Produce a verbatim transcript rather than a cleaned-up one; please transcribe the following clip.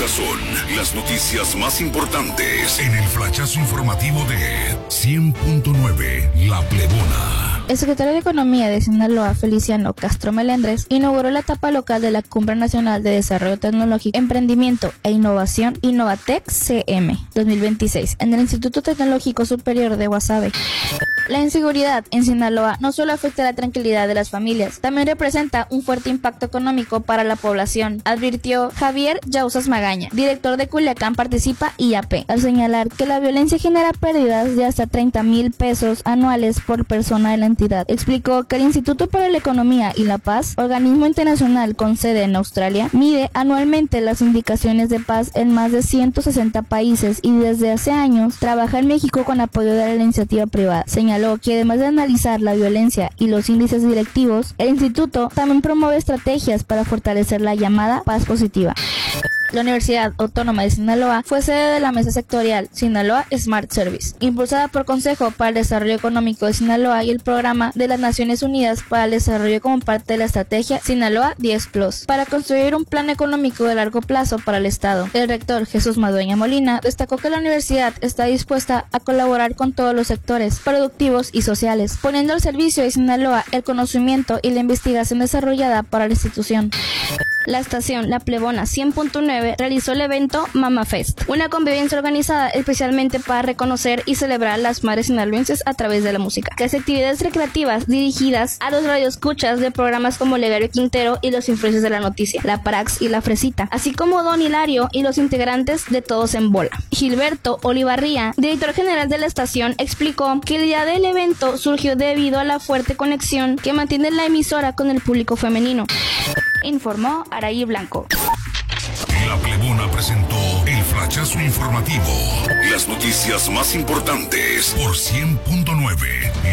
Estas son las noticias más importantes en el flachazo informativo de cien punto nueve La Plebona. El secretario de Economía de Sinaloa, Feliciano Castro Melendres, inauguró la etapa local de la Cumbre Nacional de Desarrollo Tecnológico, Emprendimiento e Innovación Innovatec C M dos mil veintiséis en el Instituto Tecnológico Superior de Guasave. La inseguridad en Sinaloa no solo afecta a la tranquilidad de las familias, también representa un fuerte impacto económico para la población, advirtió Javier Yauzas Magaña, director de Culiacán Participa I A P, al señalar que la violencia genera pérdidas de hasta treinta mil pesos anuales por persona de la entidad. Explicó que el Instituto para la Economía y la Paz, organismo internacional con sede en Australia, mide anualmente las indicaciones de paz en más de ciento sesenta países y desde hace años trabaja en México con apoyo de la iniciativa privada. Señaló que además de analizar la violencia y los índices directivos, el instituto también promueve estrategias para fortalecer la llamada paz positiva. La Universidad Autónoma de Sinaloa fue sede de la mesa sectorial Sinaloa Smart Service, impulsada por Consejo para el Desarrollo Económico de Sinaloa y el Programa de las Naciones Unidas para el Desarrollo como parte de la estrategia Sinaloa diez plus, para construir un plan económico de largo plazo para el Estado. El rector Jesús Madueña Molina destacó que la universidad está dispuesta a colaborar con todos los sectores productivos y sociales, poniendo al servicio de Sinaloa el conocimiento y la investigación desarrollada para la institución. La estación La Plebona cien punto nueve realizó el evento Mama Fest, una convivencia organizada especialmente para reconocer y celebrar a las madres sinaloenses a través de la música. Las actividades recreativas dirigidas a los radioescuchas de programas como Legario Quintero y los influencers de la noticia, La Prax y La Fresita, así como Don Hilario y los integrantes de Todos en Bola. Gilberto Olivarría, director general de la estación, explicó que el día del evento surgió debido a la fuerte conexión que mantiene la emisora con el público femenino, informó Araí Blanco. La Plebona presentó el flachazo informativo. Las noticias más importantes por cien punto nueve.